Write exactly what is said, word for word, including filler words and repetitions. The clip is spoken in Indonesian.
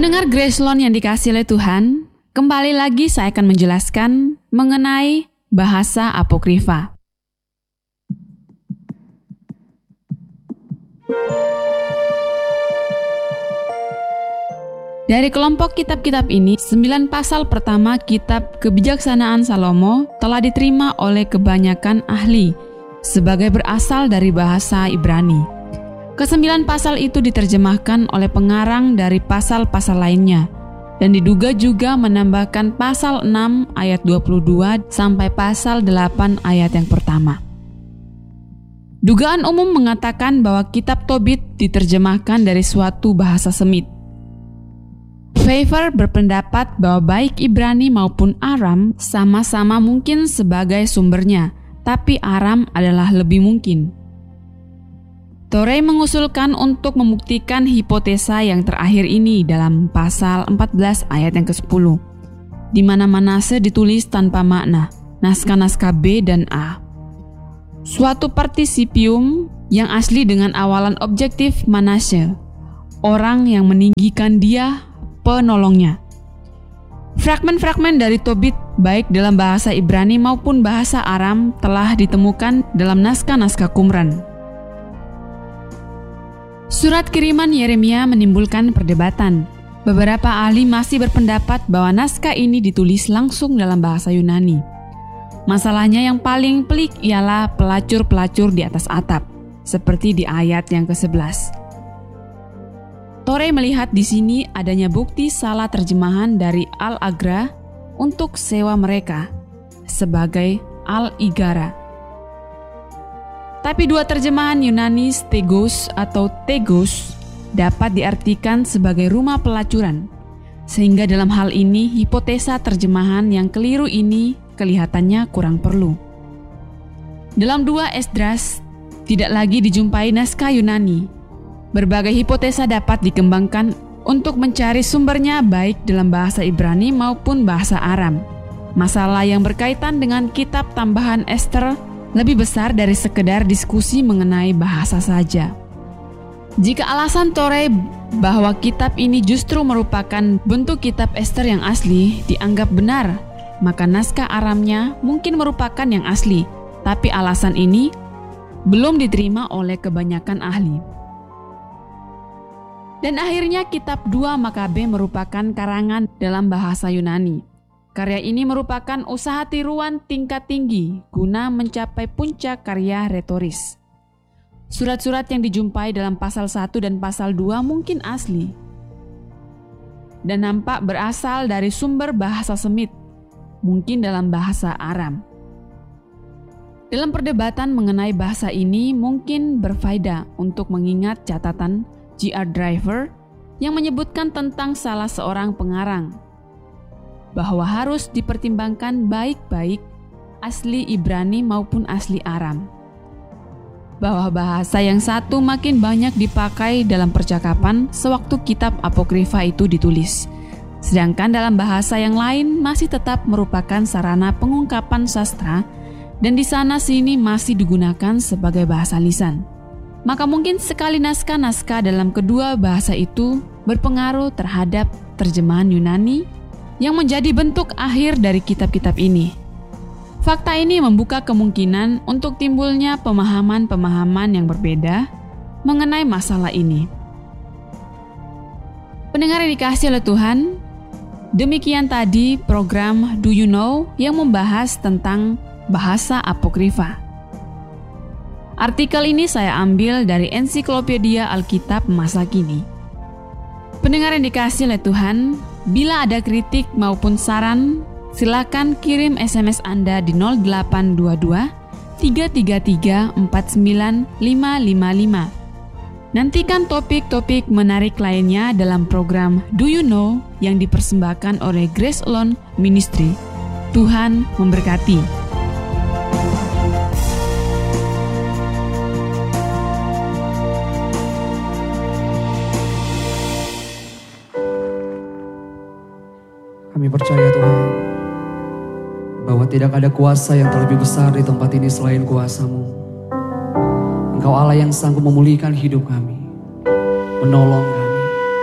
Pendengar Grace Lone yang dikasihi oleh Tuhan, kembali lagi saya akan menjelaskan mengenai bahasa apokrifa. Dari kelompok kitab-kitab ini, sembilan pasal pertama kitab Kebijaksanaan Salomo telah diterima oleh kebanyakan ahli sebagai berasal dari bahasa Ibrani. Kesembilan pasal itu diterjemahkan oleh pengarang dari pasal-pasal lainnya dan diduga juga menambahkan pasal enam ayat dua puluh dua sampai pasal delapan ayat yang pertama. Dugaan umum mengatakan bahwa kitab Tobit diterjemahkan dari suatu bahasa Semit. Pfeiffer berpendapat bahwa baik Ibrani maupun Aram sama-sama mungkin sebagai sumbernya, tapi Aram adalah lebih mungkin. Torrey mengusulkan untuk membuktikan hipotesa yang terakhir ini dalam pasal empat belas ayat yang kesepuluh, di mana Manase ditulis tanpa makna, naskah-naskah B dan A. Suatu partisipium yang asli dengan awalan objektif Manase, orang yang meninggikan dia, penolongnya. Fragmen-fragmen dari Tobit baik dalam bahasa Ibrani maupun bahasa Aram telah ditemukan dalam naskah-naskah Qumran. Surat kiriman Yeremia menimbulkan perdebatan. Beberapa ahli masih berpendapat bahwa naskah ini ditulis langsung dalam bahasa Yunani. Masalahnya yang paling pelik ialah pelacur-pelacur di atas atap, seperti di ayat yang kesebelas. Torrey melihat di sini adanya bukti salah terjemahan dari Al-Agra untuk sewa mereka sebagai Al-Igara. Tapi dua terjemahan Yunani stegos atau tegos dapat diartikan sebagai rumah pelacuran. Sehingga dalam hal ini hipotesa terjemahan yang keliru ini kelihatannya kurang perlu. Dalam dua Esdras tidak lagi dijumpai naskah Yunani. Berbagai hipotesa dapat dikembangkan untuk mencari sumbernya baik dalam bahasa Ibrani maupun bahasa Aram. Masalah yang berkaitan dengan kitab tambahan Ester lebih besar dari sekedar diskusi mengenai bahasa saja. Jika alasan Torrey bahwa kitab ini justru merupakan bentuk kitab Ester yang asli dianggap benar, maka naskah Aramnya mungkin merupakan yang asli, tapi alasan ini belum diterima oleh kebanyakan ahli. Dan akhirnya kitab dua Makabe merupakan karangan dalam bahasa Yunani. Karya ini merupakan usaha tiruan tingkat tinggi guna mencapai puncak karya retoris. Surat-surat yang dijumpai dalam pasal satu dan pasal dua mungkin asli dan nampak berasal dari sumber bahasa Semit, mungkin dalam bahasa Aram. Dalam perdebatan mengenai bahasa ini mungkin berfaedah untuk mengingat catatan G R Driver yang menyebutkan tentang salah seorang pengarang, bahwa harus dipertimbangkan baik-baik asli Ibrani maupun asli Aram. Bahwa bahasa yang satu makin banyak dipakai dalam percakapan sewaktu kitab apokrifa itu ditulis, sedangkan dalam bahasa yang lain masih tetap merupakan sarana pengungkapan sastra dan di sana sini masih digunakan sebagai bahasa lisan. Maka mungkin sekali naskah-naskah dalam kedua bahasa itu berpengaruh terhadap terjemahan Yunani yang menjadi bentuk akhir dari kitab-kitab ini. Fakta ini membuka kemungkinan untuk timbulnya pemahaman-pemahaman yang berbeda mengenai masalah ini. Pendengar yang dikasihi oleh Tuhan, demikian tadi program Do You Know yang membahas tentang bahasa apokrifa. Artikel ini saya ambil dari Ensiklopedia Alkitab Masa Kini. Pendengar yang dikasihi oleh Tuhan, bila ada kritik maupun saran, silakan kirim S M S Anda di nol delapan dua dua tiga tiga tiga empat sembilan lima lima lima. Nantikan topik-topik menarik lainnya dalam program Do You Know yang dipersembahkan oleh Grace Lone Ministry. Tuhan memberkati. Kami percaya Tuhan, bahwa tidak ada kuasa yang terlebih besar di tempat ini selain kuasa-Mu. Engkau Allah yang sanggup memulihkan hidup kami, menolong kami.